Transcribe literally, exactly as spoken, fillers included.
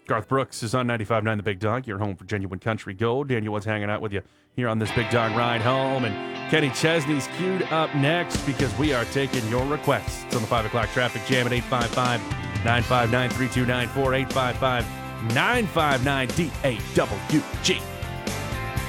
Garth Brooks is on ninety-five point nine The Big Dog, your home for genuine country gold. Daniel Woods hanging out with you here on this Big Dog ride home. And Kenny Chesney's queued up next because we are taking your requests on the five o'clock traffic jam at eight five five, nine five nine, three two nine four, eight five five, nine five nine D A W G.